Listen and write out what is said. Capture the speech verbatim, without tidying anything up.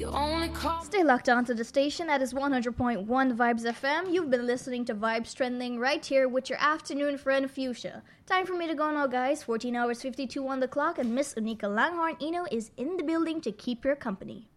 You only call. Stay locked on to the station that is one hundred point one Vibes F M. You've been listening to Vibes Trending right here with your afternoon friend Fuchsia. Time for me to go now, guys. fourteen hours fifty-two on the clock, and Miss Unika Langhorn Eno is in the building to keep your company.